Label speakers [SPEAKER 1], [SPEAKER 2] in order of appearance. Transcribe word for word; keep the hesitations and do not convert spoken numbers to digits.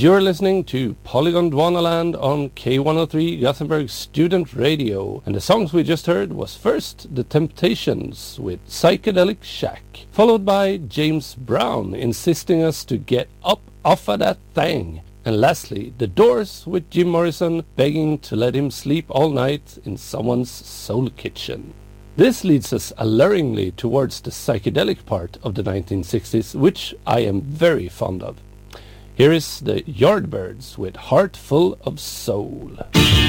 [SPEAKER 1] You're listening to Polygon Dwanaland on K one oh three Gothenburg Student Radio, and the songs we just heard was first The Temptations with Psychedelic Shack, followed by James Brown insisting us to get up off of that thing, and lastly The Doors with Jim Morrison begging to let him sleep all night in someone's soul kitchen. This leads us alluringly towards the psychedelic part of the nineteen sixties, which I am very fond of. Here is the Yardbirds with Heart Full of Soul.